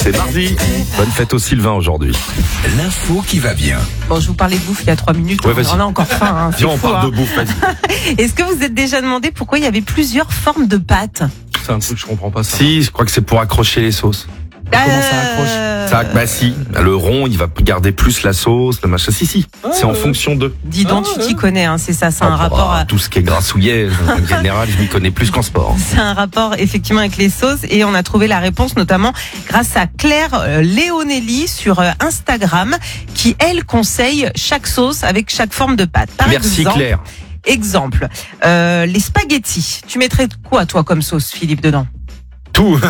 C'est mardi. Bonne fête aux Sylvain aujourd'hui. L'info qui va bien. Bon, je vous parlais de bouffe il y a 3 minutes. Ouais, vas-y. On a encore faim. Hein, Viens, on parle de bouffe, vas-y. Est-ce que vous vous êtes déjà demandé pourquoi il y avait plusieurs formes de pâtes? C'est un truc que je comprends pas ça. Si, je crois que c'est pour accrocher les sauces. Comment ça accroche? Ça, bah si, le rond, il va garder plus la sauce, le machin. Si, c'est en fonction d'eux. Dis donc, tu t'y connais, hein, c'est ça, c'est un rapport à... Tout ce qui est grassouillet, en général, je m'y connais plus qu'en sport. C'est un rapport effectivement avec les sauces et on a trouvé la réponse notamment grâce à Claire Léonelli sur Instagram qui elle conseille chaque sauce avec chaque forme de pâte. Par Merci exemple, Claire. Exemple, les spaghettis. Tu mettrais quoi toi comme sauce, Philippe, dedans? Tout.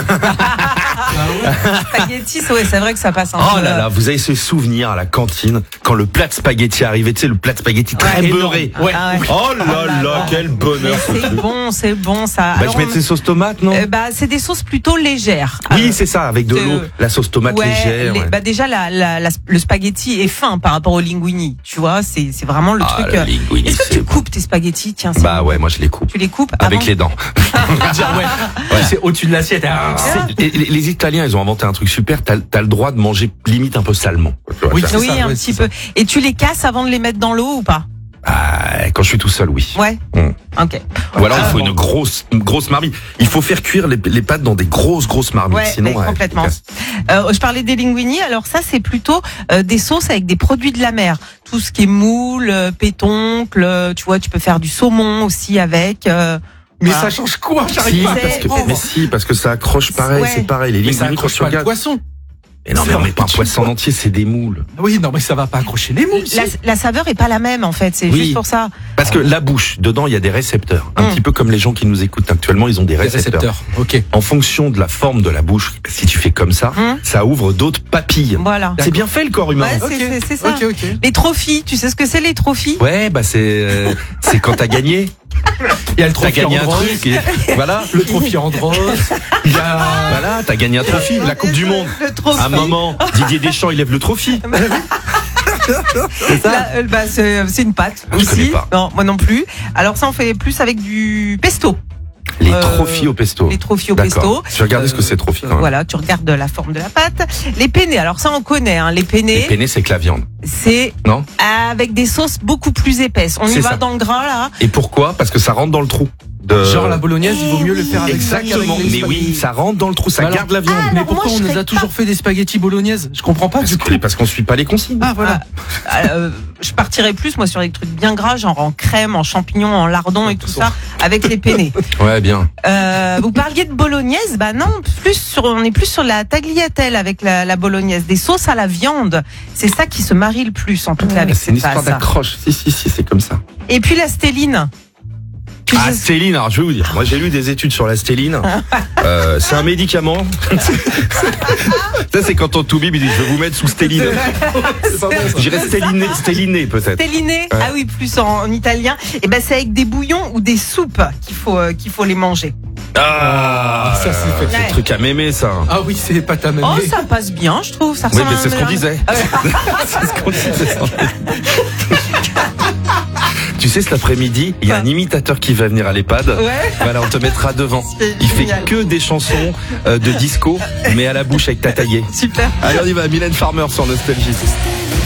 Spaghettis, ouais, c'est vrai que ça passe un peu. Oh là là, vous avez ce souvenir à la cantine quand le plat de spaghetti arrivait, tu sais, le plat de spaghetti très beurré. Ouais. Ah ouais. Oh là là, quel bonheur. Mais c'est bon ça. Bah, je mets ces sauces tomates, non? C'est des sauces plutôt légères. Oui, c'est ça, avec de l'eau, la sauce tomate légère. Bah déjà le spaghetti est fin par rapport au linguini, tu vois, c'est vraiment le truc. Le linguini, est-ce que tu coupes tes spaghettis? Tiens, bah ouais, moi je les coupe. Tu les coupes avec les dents. Ouais. C'est au-dessus de l'assiette. Les Italiens, ils ont inventé un truc super. T'as le droit de manger limite un peu salement. Oui, un petit peu. Et tu les casses avant de les mettre dans l'eau ou pas? Quand je suis tout seul, oui. Ouais. Ok. Ou alors il faut une grosse marmite. Il faut faire cuire les pâtes dans des grosses marmites. Ouais, sinon, complètement. Je parlais des linguini. Alors ça, c'est plutôt des sauces avec des produits de la mer. Tout ce qui est moule, pétoncle. Tu vois, tu peux faire du saumon aussi avec. Mais ça change quoi? Si, parce que ça accroche pareil, c'est pareil. Les mais ça linguini, accroche pas le poisson. Mais non, mais on met pas un poisson entier, c'est des moules. Oui, non, mais ça va pas accrocher les moules. La saveur est pas la même en fait, c'est juste pour ça. Parce que la bouche, dedans, il y a des récepteurs. Un petit peu comme les gens qui nous écoutent actuellement, ils ont des récepteurs. Ok. En fonction de la forme de la bouche, si tu fais comme ça, ça ouvre d'autres papilles. Voilà. C'est bien fait le corps humain. Ouais, c'est ça. Ok. Les trophies, tu sais ce que c'est les trophies? Ouais, bah c'est quand t'as gagné. Il y a le trophée T'as gagné un Andros. truc. Voilà. Le trophée Andros. Voilà, t'as gagné un trophée. La Coupe du Monde. Le trophée. À un moment, Didier Deschamps, il lève le trophée. C'est ça. C'est une pâte Je connais aussi. pas. Non, moi non plus. Alors ça, on fait plus avec du pesto. Les trophées au pesto. Les trophées au pesto. Tu regardes ce que c'est trophée quand même. Voilà, tu regardes la forme de la pâte. Les penne, alors ça on connaît, hein. Les penne. Les penne, c'est que la viande. C'est Non. Avec des sauces beaucoup plus épaisses. On y va dans le gras là. Et pourquoi? Parce que ça rentre dans le trou. Genre la bolognaise, il vaut mieux le faire avec ça Exactement. qu'avec les Mais oui, ça rentre dans le trou, ça garde la viande. Mais pourquoi on nous a toujours fait des spaghettis bolognaise? Je comprends pas du coup. Parce qu'on suit pas les consignes. Ah voilà. Je partirais plus moi sur des trucs bien gras, genre en crème, en champignons, en lardons et tout ça, avec les penne. Ouais, bien. Vous parliez de bolognaise, bah non, on est plus sur la tagliatelle avec la bolognaise, des sauces à la viande. C'est ça qui se marie le plus en tout cas avec C'est une cette histoire pâte. d'accroche. Si, c'est comme ça. Et puis la stéline. Stéline, alors je vais vous dire, moi j'ai lu des études sur la stéline. C'est un médicament. Ça c'est quand on t'oublie, il dit je vais vous mettre sous stéline. J'irais stéliné peut-être. Stéliné, ah oui, plus en italien. Et ben c'est avec des bouillons ou des soupes qu'il faut les manger. Ah, ça c'est fait. C'est le truc à mémé ça. Ah oui, c'est pas ta mémé. Oh, ça passe bien, je trouve. Ça Oui, ressemble mais à c'est ce qu'on mélange. disait. C'est ce qu'on disait. Tu sais, cet après-midi, il y a un imitateur qui va venir à l'EHPAD. Ouais. Voilà, on te mettra devant. Il fait que des chansons de disco, mais à la bouche avec ta taillée. Super. Allez, on y va. Mylène Farmer sur Nostalgie.